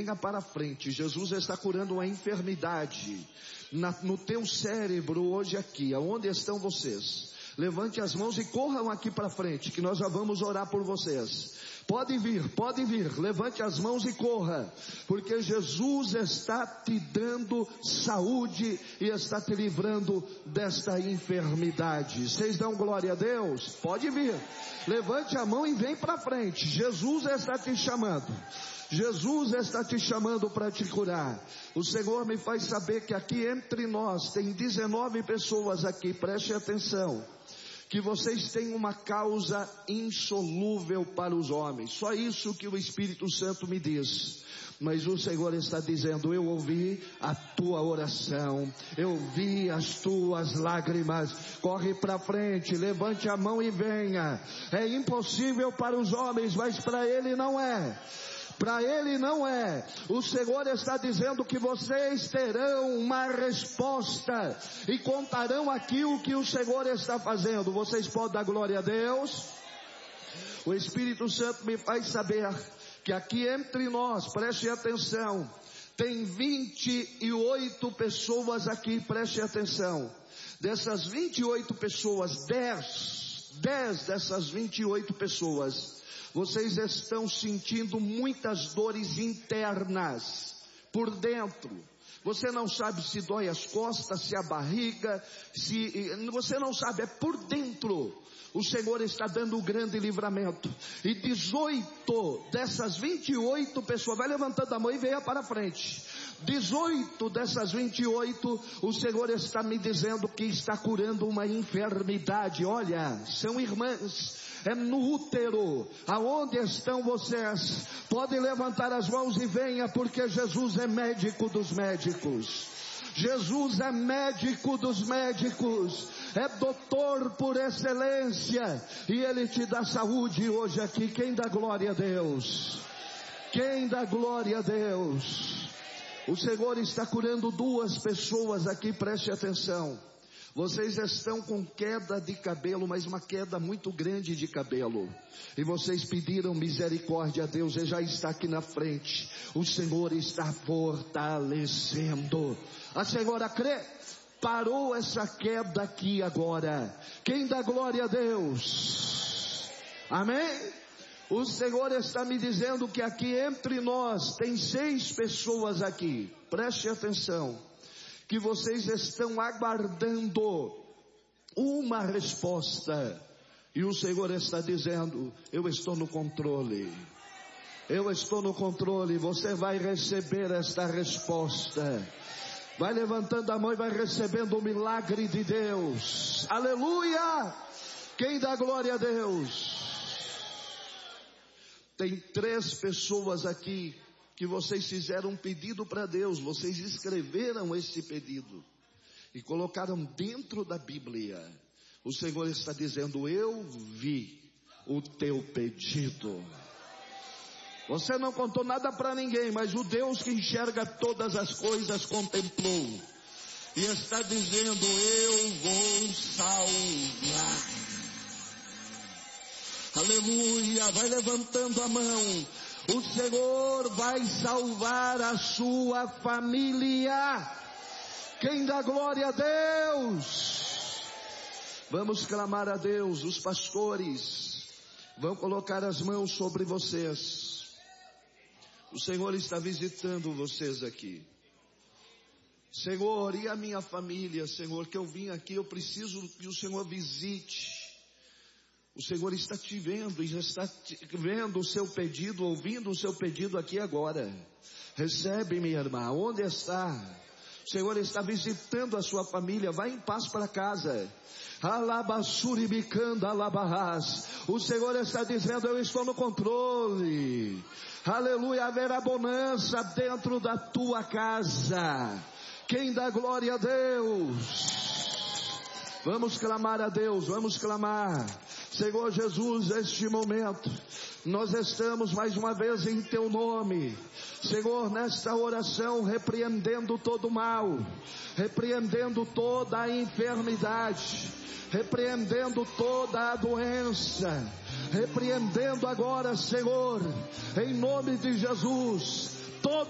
venha para frente. Jesus está curando uma enfermidade no teu cérebro hoje aqui, aonde estão vocês? Levante as mãos e corram aqui para frente, que nós já vamos orar por vocês. Pode vir, levante as mãos e corra, porque Jesus está te dando saúde e está te livrando desta enfermidade. Vocês dão glória a Deus? Pode vir, levante a mão e vem para frente. Jesus está te chamando. Jesus está te chamando para te curar. O Senhor me faz saber que aqui entre nós tem 19 pessoas aqui, preste atenção, que vocês têm uma causa insolúvel para os homens. Só isso que o Espírito Santo me diz. Mas o Senhor está dizendo: eu ouvi a tua oração, eu vi as tuas lágrimas. Corre para frente, levante a mão e venha. É impossível para os homens, mas para Ele não é. Para Ele não é. O Senhor está dizendo que vocês terão uma resposta e contarão aqui o que o Senhor está fazendo. Vocês podem dar glória a Deus? O Espírito Santo me faz saber que aqui entre nós, preste atenção, tem 28 pessoas aqui, preste atenção. Dessas 28 pessoas, 10 dessas 28 pessoas, vocês estão sentindo muitas dores internas, por dentro. Você não sabe se dói as costas, se a barriga, você não sabe, é por dentro. O Senhor está dando um grande livramento. E 18 dessas 28 pessoas, vai levantando a mão e venha para frente. 18 dessas 28, o Senhor está me dizendo que está curando uma enfermidade. Olha, são irmãs, é no útero. Aonde estão vocês? Podem levantar as mãos e venha, porque Jesus é médico dos médicos. Jesus é médico dos médicos, é doutor por excelência, e Ele te dá saúde hoje aqui. Quem dá glória a Deus? Quem dá glória a Deus? O Senhor está curando 2 pessoas aqui, preste atenção. Vocês estão com queda de cabelo, mas uma queda muito grande de cabelo. E vocês pediram misericórdia a Deus, Ele já está aqui na frente. O Senhor está fortalecendo. A senhora crê? Parou essa queda aqui agora. Quem dá glória a Deus? Amém? O Senhor está me dizendo que aqui entre nós tem 6 pessoas aqui. Preste atenção, que vocês estão aguardando uma resposta. E o Senhor está dizendo: eu estou no controle. Eu estou no controle. Você vai receber esta resposta. Vai levantando a mão e vai recebendo o milagre de Deus. Aleluia! Quem dá glória a Deus? Tem 3 pessoas aqui que vocês fizeram um pedido para Deus. Vocês escreveram esse pedido e colocaram dentro da Bíblia. O Senhor está dizendo: eu vi o teu pedido. Você não contou nada para ninguém, mas o Deus que enxerga todas as coisas contemplou e está dizendo: eu vou salvar. Aleluia! Vai levantando a mão. O Senhor vai salvar a sua família. Quem dá glória a Deus? Vamos clamar a Deus. Os pastores vão colocar as mãos sobre vocês. O Senhor está visitando vocês aqui. Senhor, e a minha família, Senhor, que eu vim aqui, eu preciso que o Senhor visite. O Senhor está te vendo e já está vendo o seu pedido, ouvindo o seu pedido aqui agora. Recebe, minha irmã, onde está? O Senhor está visitando a sua família. Vai em paz para casa. Alabassuribicanda alabarras. O Senhor está dizendo: eu estou no controle. Aleluia, haverá bonança dentro da tua casa. Quem dá glória a Deus? Vamos clamar a Deus, vamos clamar. Senhor Jesus, neste momento, nós estamos mais uma vez em teu nome. Senhor, nesta oração, repreendendo todo o mal, repreendendo toda a enfermidade, repreendendo toda a doença, repreendendo agora, Senhor, em nome de Jesus, todo